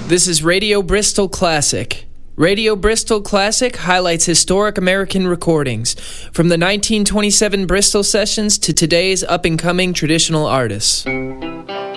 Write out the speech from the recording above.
This is Radio Bristol Classic. Radio Bristol Classic highlights historic American recordings, from the 1927 Bristol sessions to today's up-and-coming traditional artists.